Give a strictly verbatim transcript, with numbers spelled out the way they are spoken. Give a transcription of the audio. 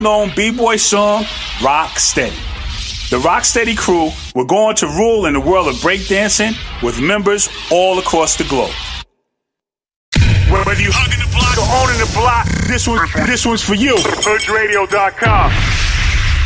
known b-boy song, Rock Steady. The Rock Steady crew were going to rule in the world of breakdancing with members all across the globe. Whether you hugging the block or owning the block, this one, this one's for you. hood radio dot com.